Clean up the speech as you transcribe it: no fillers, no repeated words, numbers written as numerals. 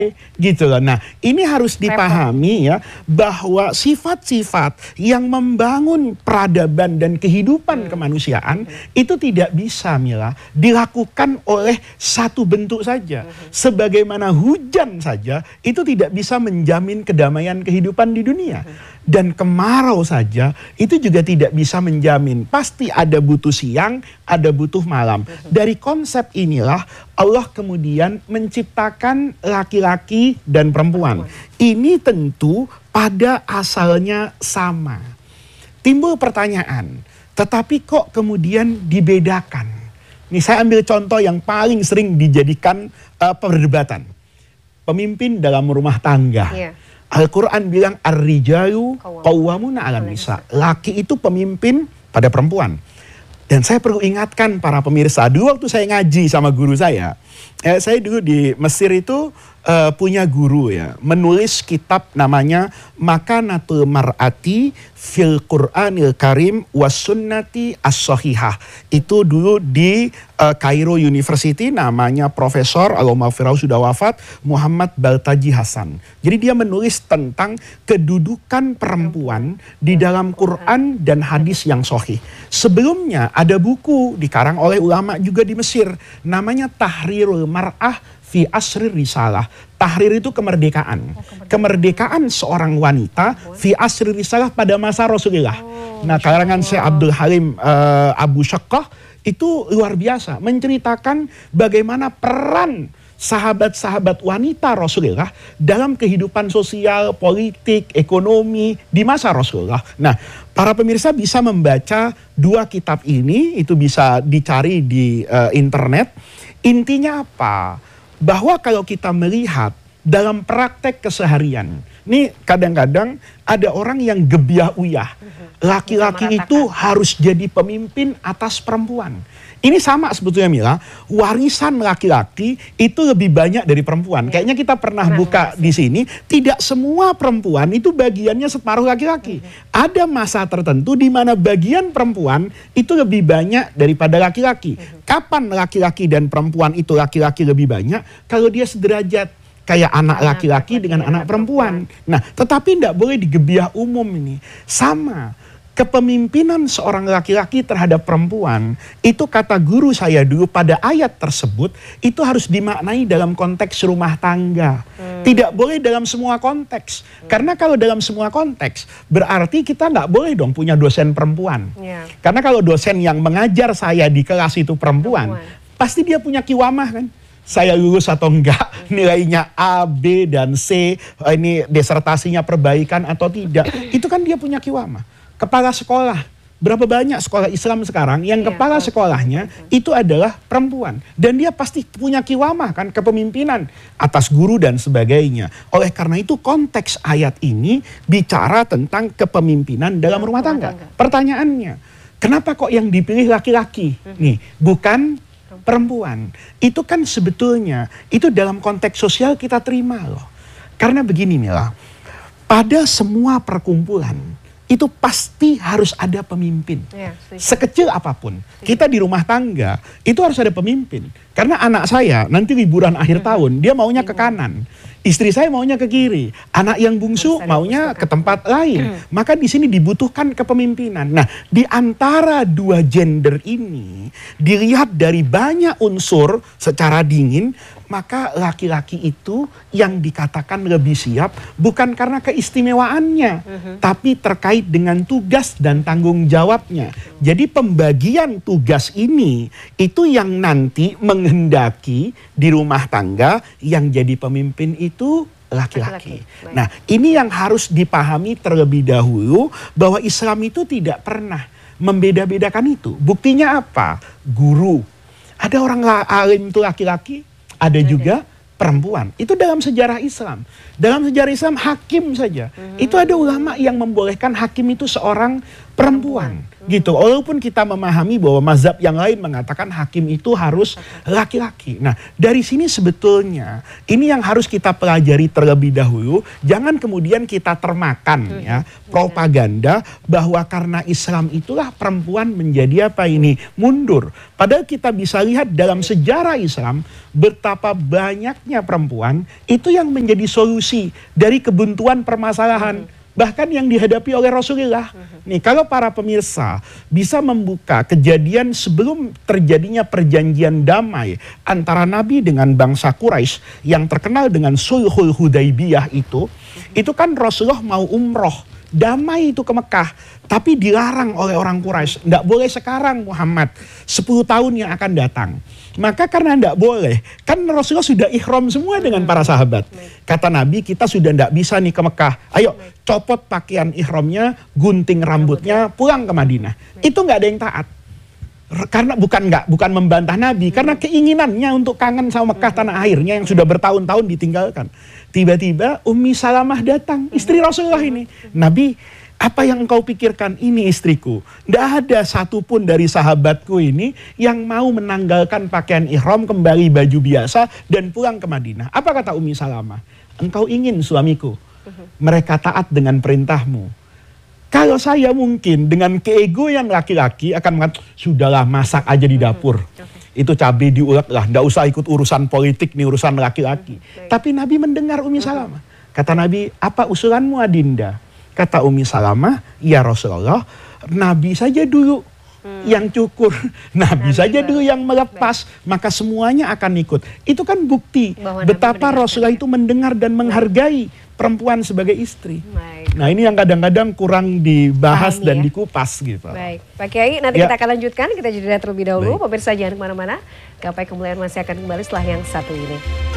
gitu loh. Nah, ini harus dipahami ya, bahwa sifat-sifat yang membangun peradaban dan kehidupan kemanusiaan itu tidak bisa, Mila, dilakukan oleh satu bentuk saja. Sebagaimana hujan saja itu tidak bisa menjamin kedamaian kehidupan di dunia. Dan kemarau saja itu juga tidak bisa menjamin. Pasti ada butuh siang, ada butuh malam. Dari konsep inilah Allah kemudian menciptakan laki-laki dan perempuan. Ini tentu pada asalnya sama. Timbul pertanyaan, tetapi kok kemudian dibedakan? Nih saya ambil contoh yang paling sering dijadikan perdebatan. Pemimpin dalam rumah tangga. Al-Quran bilang ar-rijalu qawwamuna 'alan nisa. Laki itu pemimpin pada perempuan. Dan saya perlu ingatkan para pemirsa, dulu waktu saya ngaji sama guru saya dulu di Mesir itu punya guru ya, menulis kitab namanya Makanatul Mar'ati fil Qur'anil Karim was Sunnati as-Sahihah. Itu dulu di Cairo University, namanya Profesor Al-Maghfirah sudah wafat, Muhammad Baltaji Hasan. Jadi dia menulis tentang kedudukan perempuan di dalam Quran dan hadis yang sahih. Sebelumnya ada buku dikarang oleh ulama juga di Mesir, namanya Tahrirul Mar'ah fi Asri Risalah. Tahrir itu kemerdekaan. Kemerdekaan seorang wanita fi Asri Risalah pada masa Rasulullah. Nah, karangan Syekh Abdul Halim Abu Syaqqah itu luar biasa, menceritakan bagaimana peran sahabat-sahabat wanita Rasulullah dalam kehidupan sosial, politik, ekonomi di masa Rasulullah. Nah, para pemirsa bisa membaca dua kitab ini, itu bisa dicari di internet. Intinya apa? Bahwa kalau kita melihat dalam praktek keseharian, ini kadang-kadang ada orang yang gebiah uyah. Laki-laki itu harus jadi pemimpin atas perempuan. Ini sama sebetulnya, Mila, warisan laki-laki itu lebih banyak dari perempuan. Kayaknya kita pernah buka di sini, tidak semua perempuan itu bagiannya separuh laki-laki. Ada masa tertentu di mana bagian perempuan itu lebih banyak daripada laki-laki. Kapan laki-laki dan perempuan itu laki-laki lebih banyak? Kalau dia sederajat, kayak anak laki-laki dengan anak perempuan. Nah, tetapi tidak boleh digebiah umum ini. Sama. Kepemimpinan seorang laki-laki terhadap perempuan, itu kata guru saya dulu pada ayat tersebut, itu harus dimaknai dalam konteks rumah tangga. Tidak boleh dalam semua konteks. Karena kalau dalam semua konteks, berarti kita nggak boleh dong punya dosen perempuan. Karena kalau dosen yang mengajar saya di kelas itu perempuan, pasti dia punya kiwamah kan. Saya lulus atau enggak, nilainya A, B, dan C, ini disertasinya perbaikan atau tidak. Itu kan dia punya kiwamah. Kepala sekolah, berapa banyak sekolah Islam sekarang yang kepala sekolahnya itu adalah perempuan. Dan dia pasti punya kiwamah kan, kepemimpinan atas guru dan sebagainya. Oleh karena itu konteks ayat ini bicara tentang kepemimpinan dalam rumah tangga. Pertanyaannya, kenapa kok yang dipilih laki-laki? Nih, bukan perempuan. Itu kan sebetulnya, itu dalam konteks sosial kita terima loh. Karena begini, Mila, pada semua perkumpulan, itu pasti harus ada pemimpin. Sekecil apapun. Kita di rumah tangga, itu harus ada pemimpin. Karena anak saya nanti liburan akhir tahun, dia maunya ke kanan. Istri saya maunya ke kiri. Anak yang bungsu maunya ke tempat lain. Maka di sini dibutuhkan kepemimpinan. Nah, di antara dua gender ini, dilihat dari banyak unsur secara dingin, maka laki-laki itu yang dikatakan lebih siap bukan karena keistimewaannya, tapi terkait dengan tugas dan tanggung jawabnya. Jadi pembagian tugas ini itu yang nanti menghendaki di rumah tangga yang jadi pemimpin itu laki-laki. Nah, ini yang harus dipahami terlebih dahulu, bahwa Islam itu tidak pernah membeda-bedakan itu. Buktinya apa? Guru. Ada orang alim itu laki-laki, ada juga perempuan. Itu dalam sejarah Islam. Dalam sejarah Islam hakim saja. Itu ada ulama yang membolehkan hakim itu seorang perempuan. gitu. Walaupun kita memahami bahwa mazhab yang lain mengatakan hakim itu harus laki-laki. Nah, dari sini sebetulnya ini yang harus kita pelajari terlebih dahulu. Jangan kemudian kita termakan ya propaganda bahwa karena Islam itulah perempuan menjadi apa ini? Mundur. Padahal kita bisa lihat dalam sejarah Islam betapa banyaknya perempuan itu yang menjadi solusi dari kebuntuan permasalahan. Bahkan yang dihadapi oleh Rasulullah. Nih, kalau para pemirsa bisa membuka kejadian sebelum terjadinya perjanjian damai antara Nabi dengan bangsa Quraisy yang terkenal dengan Sulhul Hudaibiyah itu kan Rasulullah mau umroh. Damai itu ke Mekah, tapi dilarang oleh orang Quraisy. Tidak boleh sekarang Muhammad, 10 tahun yang akan datang. Maka karena tidak boleh, kan Rasulullah sudah ihram semua dengan para sahabat. Kata Nabi, kita sudah tidak bisa nih ke Mekah. Ayo copot pakaian ihramnya, gunting rambutnya, pulang ke Madinah. Itu nggak ada yang taat. Karena bukan membantah Nabi, karena keinginannya untuk kangen sama Mekah tanah airnya yang sudah bertahun-tahun ditinggalkan. Tiba-tiba Ummi Salamah datang, istri Rasulullah ini. Nabi, apa yang engkau pikirkan? Ini istriku. Tidak ada satupun dari sahabatku ini yang mau menanggalkan pakaian ihram, kembali baju biasa dan pulang ke Madinah. Apa kata Ummi Salamah? Engkau ingin suamiku mereka taat dengan perintahmu. Kalau saya mungkin dengan keegoan laki-laki akan mengatakan, sudahlah masak aja di dapur. Itu cabai diulek lah, nggak usah ikut urusan politik nih, urusan laki-laki. Tapi Nabi mendengar Ummi Salamah. Kata Nabi, apa usulanmu Adinda? Kata Ummi Salamah, ya Rasulullah, Nabi saja dulu yang cukur, Nabi saja dulu yang melepas, maka semuanya akan ikut. Itu kan bukti betapa Rasulullah itu mendengar dan menghargai perempuan sebagai istri. Nah, ini yang kadang-kadang kurang dibahas dan dikupas gitu. Baik, Pak Kiai, nanti kita akan lanjutkan, kita jeda terlebih dahulu. Pemirsa jangan kemana-mana, Gapai Kemuliaan masih akan kembali setelah yang satu ini.